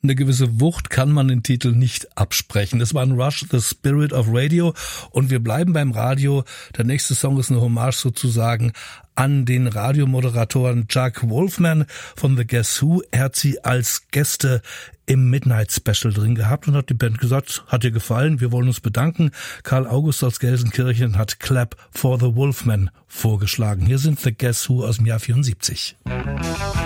Eine gewisse Wucht kann man den Titel nicht absprechen. Das war ein Rush, The Spirit of Radio. Und wir bleiben beim Radio. Der nächste Song ist eine Hommage sozusagen an den Radiomoderatoren Jack Wolfman von The Guess Who. Er hat sie als Gäste im Midnight Special drin gehabt und hat die Band gesagt, hat dir gefallen, wir wollen uns bedanken. Karl August aus Gelsenkirchen hat Clap for the Wolfman vorgeschlagen. Hier sind The Guess Who aus dem Jahr 74.